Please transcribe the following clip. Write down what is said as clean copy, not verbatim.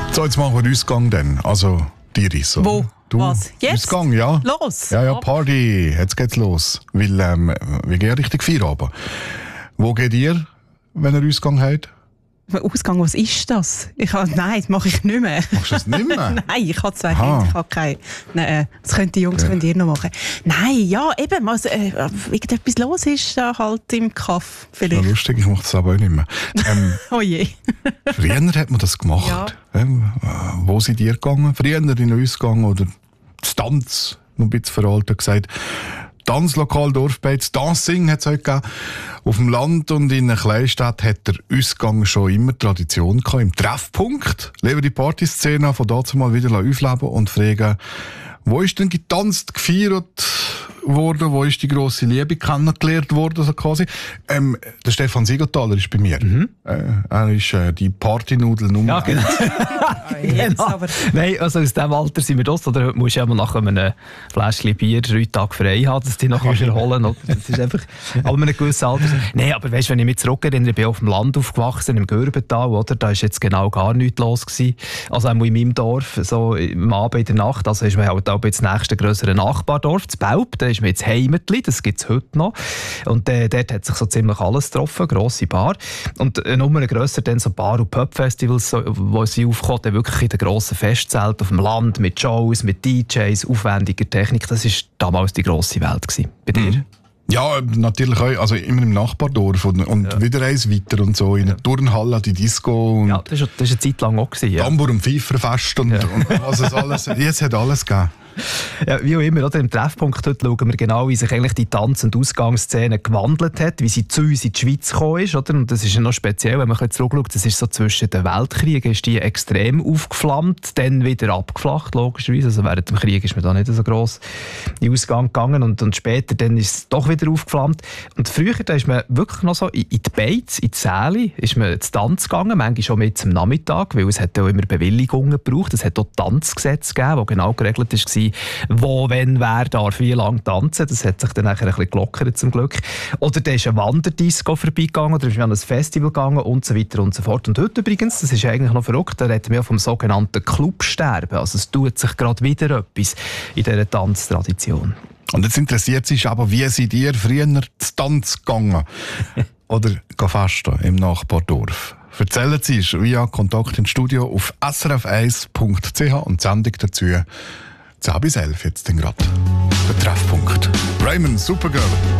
So, jetzt machen wir Ausgang dann. Also, Iris. So. Wo? Du, was? Jetzt? Ausgang, ja. Los! Ja, Party. Jetzt geht's los. Weil, wir gehen richtig Feierabend. Wo geht ihr, wenn ihr Ausgang habt? Ausgang, was ist das? Nein, das mache ich nicht mehr. Machst du das nicht mehr? Nein, ich habe 2 Kinder, ich habe keine. Nein, das können die Jungs könnt ihr noch machen. Nein, ja, eben, also, irgendetwas los ist da halt im Kaff vielleicht. Ja, lustig, ich mache das aber auch nicht mehr. Oh je. Früher hat man das gemacht. Ja. Wo seid ihr gegangen? Früher in den Ausgang oder das Tanz, noch ein bisschen veraltet gesagt. Tanzlokal, Dorfbeiz, Dancing hat es heute gegeben. Auf dem Land und in einer Kleinstadt hat der Ausgang schon immer Tradition gehabt. Im Treffpunkt leben die Partyszene von dazu mal wieder aufleben und fragen, wo ist denn getanzt, gefeiert worden, wo ist die grosse Liebe kennengelernt worden, so quasi. Der Stefan Siegenthaler ist bei mir. Er ist die Partynudel Nummer 1. Genau. Nein, also aus diesem Alter sind wir das. Oder heute musst du ja mal nach einem Fläschchen Bier 3 Tage frei haben, dass du dich noch erholen kannst. Das ist einfach ab einem gewissen Alter. Nein, aber weißt, wenn ich mich zurückerinnere, ich bin auf dem Land aufgewachsen, im Gürbental, oder? Da war jetzt genau gar nichts los gewesen. Also auch in meinem Dorf, so am Abend in der Nacht, also ist man halt auch das nächste grössere Nachbardorf, das Belp, da ist man jetzt Heimatli, das gibt es heute noch. Und dort hat sich so ziemlich alles getroffen, grosse Bar. Und Nummer grösser dann so Bar- und Pub-Festivals, wo sie aufkommen, dann wirklich in den grossen Festzelten auf dem Land, mit Shows, mit DJs, aufwendiger Technik. Das war damals die grosse Welt gewesen. Bei dir? Ja, natürlich auch. Also immer im Nachbardorf und wieder eins weiter und so. In der Turnhalle, die Disco. Und das war eine Zeit lang auch. Ja. Tambour- und Pfeiferfest und was es alles. Jetzt hat alles gegeben. Ja, wie auch immer, oder? Im Treffpunkt heute schauen wir genau, wie sich eigentlich die Tanz- und Ausgangsszene gewandelt hat, wie sie zu uns in die Schweiz gekommen ist. Oder? Und das ist ja noch speziell, wenn man zurückschaut, das ist so zwischen den Weltkriegen, ist die extrem aufgeflammt, dann wieder abgeflacht, logischerweise. Also während dem Krieg ist man da nicht so gross in den Ausgang gegangen und später dann ist es doch wieder aufgeflammt. Und früher da ist man wirklich noch so in die Beiz, in die Säle, ist man zu Tanz gegangen, manchmal schon mit zum Nachmittag, weil es hat auch immer Bewilligungen gebraucht. Es hat auch Tanzgesetze gegeben, wo genau geregelt war, wo, wenn, wer darf wie lange tanzen. Das hat sich dann nachher ein bisschen gelockert zum Glück. Oder da ist ein Wanderdisco vorbeigegangen, oder ist man an ein Festival gegangen und so weiter und so fort. Und heute übrigens, das ist eigentlich noch verrückt, da reden wir vom sogenannten Clubsterben. Also es tut sich gerade wieder etwas in dieser Tanztradition. Und jetzt interessiert sich aber, wie seid ihr früher zu Tanz gegangen? Oder festen im Nachbardorf? Erzählen Sie es via Kontakt ins Studio auf srf1.ch und die Sendung dazu 10 bis 11 jetzt gerade. Der Treffpunkt. Raymond, Supergirl.